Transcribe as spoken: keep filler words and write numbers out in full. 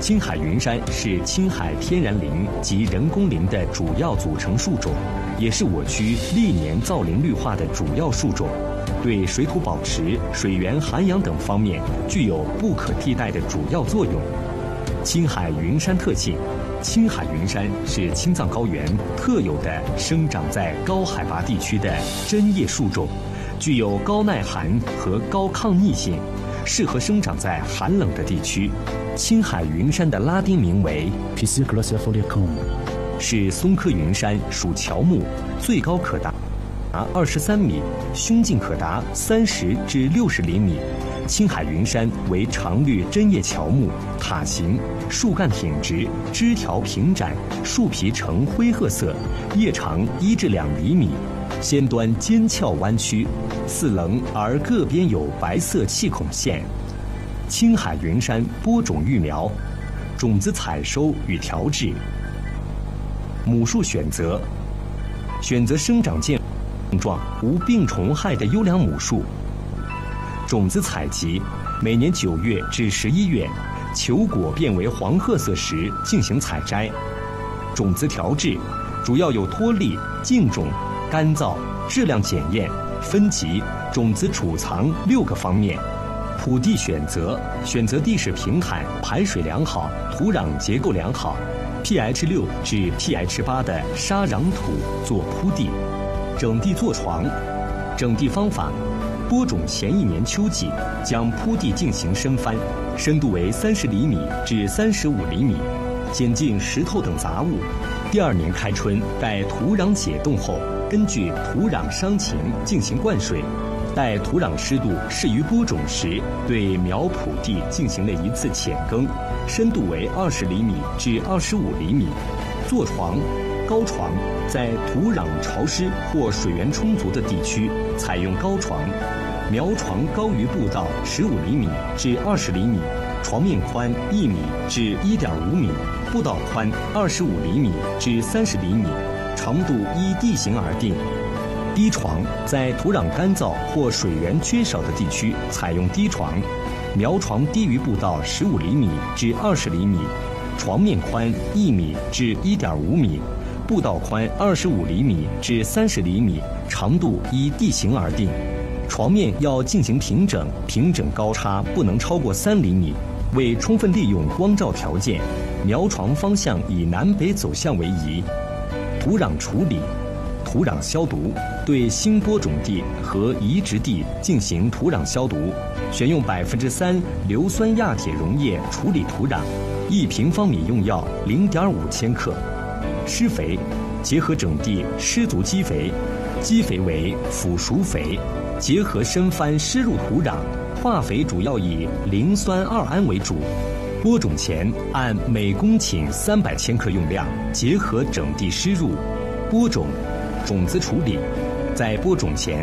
青海云杉是青海天然林及人工林的主要组成树种，也是我区历年造林绿化的主要树种，对水土保持、水源涵养等方面具有不可替代的主要作用。青海云杉特性：青海云杉是青藏高原特有的生长在高海拔地区的针叶树种，具有高耐寒和高抗逆性，适合生长在寒冷的地区。青海云杉的拉丁名为 Pisciculaceae foliacum， 是松科云杉属乔木，最高可达二十三米，胸径可达三十至六十厘米。青海云杉为常绿针叶乔木，塔形，树干挺直，枝条平展，树皮呈灰褐色，叶长一至两厘米，先端尖翘弯曲，四棱而各边有白色气孔线。青海云杉播种育苗，种子采收与调制。母树选择，选择生长健壮、无病虫害的优良母树。种子采集，每年九月至十一月，球果变为黄褐色时进行采摘。种子调制，主要有脱粒、净种、干燥、质量检验、分级、种子储藏六个方面。土地选择，选择地势平坦、排水良好、土壤结构良好 ，pH 六至 pH 八的沙壤土做铺地。整地做床，整地方法：播种前一年秋季，将铺地进行深翻，深度为三十厘米至三十五厘米，剪净石头等杂物。第二年开春，待土壤解冻后，根据土壤伤情进行灌水。待土壤湿度适于播种时，对苗圃地进行了一次浅耕，深度为二十厘米至二十五厘米。坐床，高床，在土壤潮湿或水源充足的地区采用高床，苗床高于步道十五厘米至二十厘米，床面宽一米至一点五米，步道宽二十五厘米至三十厘米，长度依地形而定。低床，在土壤干燥或水源缺少的地区采用低床，苗床低于步道十五厘米至二十厘米，床面宽一米至一点五米，步道宽二十五厘米至三十厘米，长度依地形而定。床面要进行平整，平整高差不能超过三厘米。为充分利用光照条件，苗床方向以南北走向为宜。土壤处理，土壤消毒，对新播种地和移植地进行土壤消毒，选用百分之三硫酸亚铁溶液处理土壤，一平方米用药零点五千克。施肥，结合整地施足基肥，基肥为腐熟肥，结合深翻施入土壤，化肥主要以磷酸二铵为主。播种前按每公顷三百千克用量，结合整地施入。播种，种子处理，在播种前